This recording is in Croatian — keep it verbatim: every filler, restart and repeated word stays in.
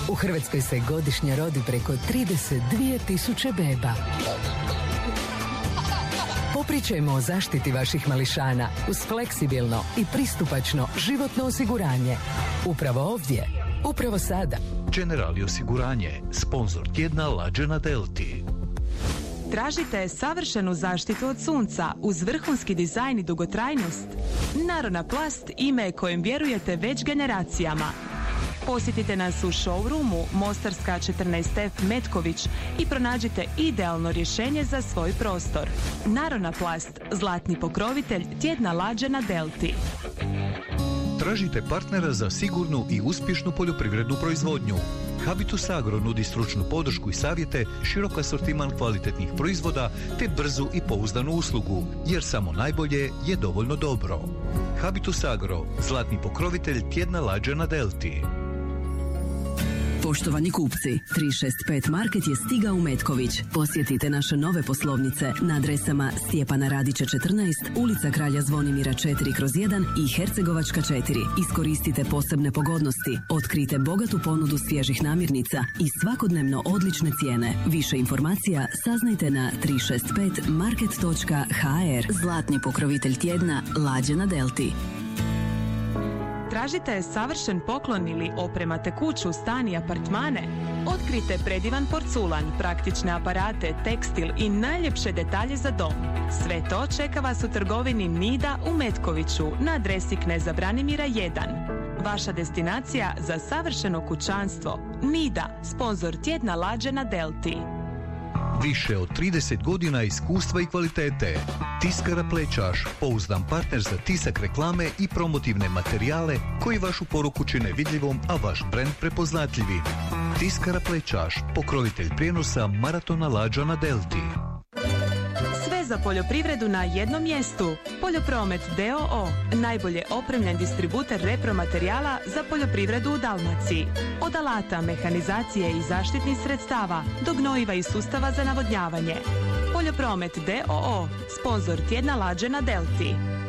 U Hrvatskoj se godišnje rodi preko trideset dvije tisuće beba. Popričajmo o zaštiti vaših mališana uz fleksibilno i pristupačno životno osiguranje. Upravo ovdje, upravo sada. Generali osiguranje, sponzor tjedna Lađe na Delti. Tražite savršenu zaštitu od sunca uz vrhunski dizajn i dugotrajnost? Narona Plast ime kojem vjerujete već generacijama. Posjetite nas u showroomu Mostarska četrnaest F Metković i pronađite idealno rješenje za svoj prostor. Narona Plast, zlatni pokrovitelj tjedna Lađe na Delti. Tražite partnera za sigurnu i uspješnu poljoprivrednu proizvodnju. Habitus Agro nudi stručnu podršku i savjete, širok asortiman kvalitetnih proizvoda te brzu i pouzdanu uslugu, jer samo najbolje je dovoljno dobro. Habitus Agro, zlatni pokrovitelj tjedna Lađe na Delti. Poštovani kupci, tri šest pet Market je stigao u Metković. Posjetite naše nove poslovnice na adresama Stjepana Radića četrnaest, ulica Kralja Zvonimira četiri kroz jedan i Hercegovačka četiri. Iskoristite posebne pogodnosti, otkrite bogatu ponudu svježih namirnica i svakodnevno odlične cijene. Više informacija saznajte na tri šest pet market točka ha er. Zlatni pokrovitelj tjedna Lađe na Delti. Tražite savršen poklon ili opremate kuću, stan i apartmane? Otkrite predivan porculan, praktične aparate, tekstil i najljepše detalje za dom. Sve to čeka vas u trgovini Nida u Metkoviću na adresi Kneza Branimira jedan. Vaša destinacija za savršeno kućanstvo. Nida, sponzor tjedna Lađe na Delti. Više od trideset godina iskustva i kvalitete. Tiskara Plećaš, pouzdan partner za tisak reklame i promotivne materijale koji vašu poruku čine vidljivom, a vaš brend prepoznatljivim. Tiskara Plećaš, pokrovitelj prijenosa Maratona Lađa na Delti. Sve za poljoprivredu na jednom mjestu. Poljopromet d o o. Najbolje opremljen distributer repromaterijala za poljoprivredu u Dalmaciji. Od alata, mehanizacije i zaštitnih sredstava do gnojiva i sustava za navodnjavanje. Poljopromet d o o. Sponzor tjedna Lađe na Delti.